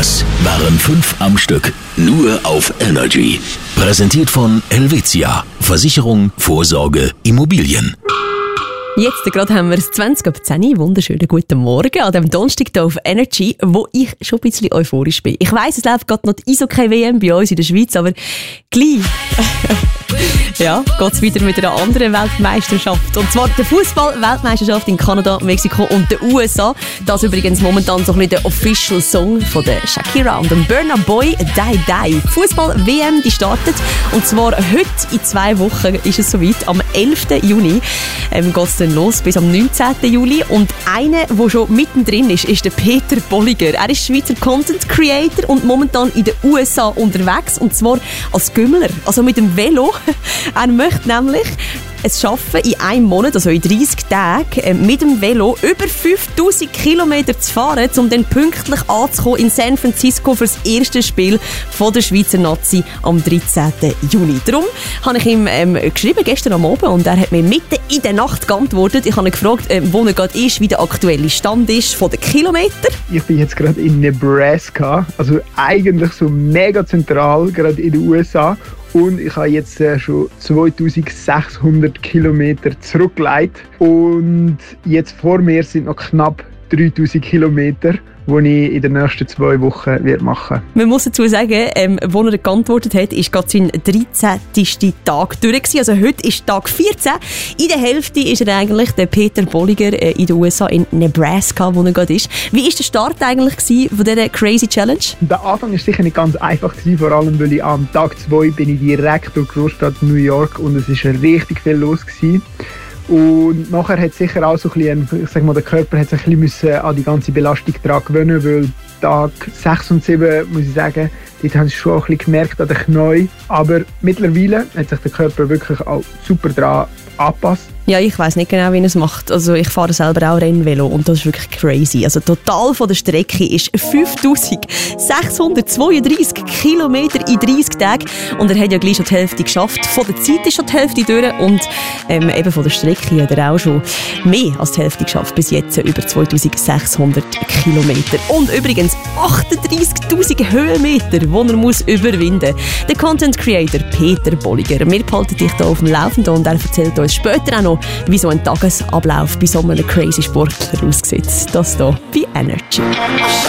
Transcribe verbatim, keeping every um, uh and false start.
Das waren fünf am Stück, nur auf Energy. Präsentiert von Helvetia. Versicherung, Vorsorge, Immobilien. Jetzt gerade haben wir es zwanzig ab zehn. Wunderschönen guten Morgen an dem Donnerstag hier auf Energy, wo ich schon ein bisschen euphorisch bin. Ich weiss, es läuft gerade noch die Eishockey-W M bei uns in der Schweiz, aber gleich ja, geht es wieder mit einer anderen Weltmeisterschaft. Und zwar der Fußball-Weltmeisterschaft in Kanada, Mexiko und den U S A. Das ist übrigens momentan so ein bisschen der Official Song von der Shakira und dem Burna Boy, Die Die. Fußball-W M, die startet. Und zwar heute in zwei Wochen ist es soweit. Am elften Juni ähm, geht es dann los bis am neunzehnten Juli. Und einer, der schon mittendrin ist, ist der Peter Bolliger. Er ist Schweizer Content Creator und momentan in den U S A unterwegs. Und zwar als Gümmler, also mit dem Velo. Er möchte nämlich es schaffen, in einem Monat, also in dreissig Tagen, mit dem Velo über fünftausend Kilometer zu fahren, um dann pünktlich anzukommen in San Francisco für das erste Spiel von der Schweizer Nazi am dreizehnten Juni. Darum habe ich ihm ähm, geschrieben, gestern am Abend, und er hat mir mitten in der Nacht geantwortet. Ich habe ihn gefragt, äh, wo er gerade ist, wie der aktuelle Stand ist von den Kilometern. Ich bin jetzt gerade in Nebraska, also eigentlich so mega zentral, gerade in den U S A. Und ich habe jetzt äh, schon zweitausendsechshundert Kilometer zurückgelegt. Und jetzt vor mir sind noch knapp dreitausend Kilometer, die ich in den nächsten zwei Wochen wird machen werde. Man muss dazu sagen, ähm, wo er geantwortet hat, ist gerade sein dreizehnten Tag durch gewesen. Also heute ist Tag vierzehn. In der Hälfte ist er eigentlich, der Peter Bolliger, äh, in den U S A, in Nebraska, wo er gerade ist. Wie war der Start eigentlich gewesen von dieser Crazy Challenge? Der Anfang war sicher nicht ganz einfach gewesen, vor allem weil ich am Tag zwei bin ich direkt durch die Großstadt New York und es war richtig viel los gewesen. Und nachher hat sicher auch so ein bisschen, ich sag mal, der Körper hat sich ein bisschen an die ganze Belastung daran gewöhnen, weil Tag sechs und sieben, muss ich sagen, dort haben sie schon ein bisschen gemerkt an den Knien. Aber mittlerweile hat sich der Körper wirklich auch super daran angepasst. Ja, ich weiss nicht genau, wie er es macht. Also ich fahre selber auch Rennvelo und das ist wirklich crazy. Also total von der Strecke ist fünftausendsechshundertzweiunddreissig Kilometer in dreissig Tagen und er hat ja gleich schon die Hälfte geschafft. Von der Zeit ist schon die Hälfte durch und ähm, eben von der Strecke hat er auch schon mehr als die Hälfte geschafft. Bis jetzt über zweitausendsechshundert Kilometer. Und übrigens achtunddreissigtausend Höhenmeter, die er muss überwinden muss. Der Content Creator Peter Bolliger. Wir behalten dich hier auf dem Laufenden und er erzählt uns später auch noch, wie so ein Tagesablauf bei so einem crazy Sportler aussieht. Das hier bei Energy.